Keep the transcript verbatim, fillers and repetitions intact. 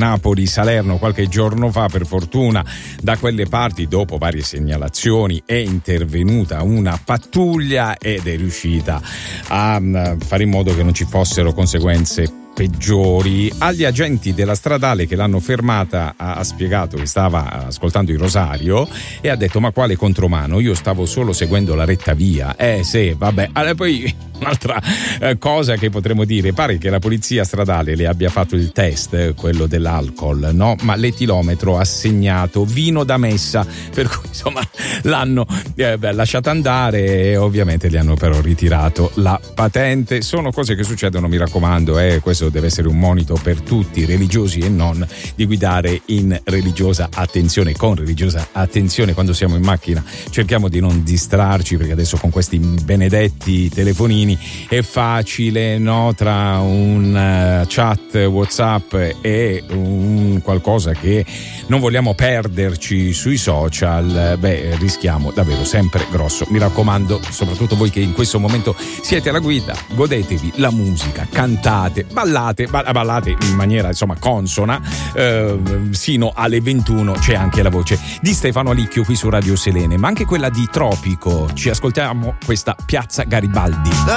Napoli-Salerno qualche giorno fa. Per fortuna da quelle parti, dopo varie segnalazioni, è intervenuta una pattuglia ed è riuscita a fare in modo che non ci fossero conseguenze peggiori. Agli agenti della stradale che l'hanno fermata ha, ha spiegato che stava ascoltando il rosario e ha detto: ma quale contromano? Io stavo solo seguendo la retta via. Eh sì, vabbè. Allora, poi un'altra eh, cosa che potremmo dire, pare che la polizia stradale le abbia fatto il test, eh, quello dell'alcol, no? Ma l'etilometro ha segnato vino da messa, per cui insomma l'hanno eh, beh, lasciata andare e ovviamente gli hanno però ritirato la patente. Sono cose che succedono, mi raccomando, eh, questo deve essere un monito per tutti, religiosi e non, di guidare in religiosa attenzione, con religiosa attenzione quando siamo in macchina. Cerchiamo di non distrarci, perché adesso con questi benedetti telefonini è facile, no? Tra un uh, chat WhatsApp e un qualcosa che non vogliamo perderci sui social, beh, rischiamo davvero sempre grosso. Mi raccomando, soprattutto voi che in questo momento siete alla guida, godetevi la musica, cantate, ballate, ballate in maniera insomma consona, eh, sino alle ventuno c'è anche la voce di Stefano Alicchio qui su Radio Selene, ma anche quella di Tropico. Ci ascoltiamo questa Piazza Garibaldi.